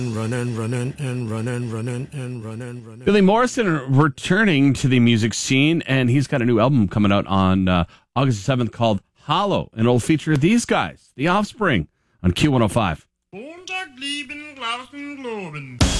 Billy Morrison returning to the music scene, and he's got a new album coming out on August 7th called Hollow, and it'll feature these guys, The Offspring, on Q105. Montag lieben Glauben globen.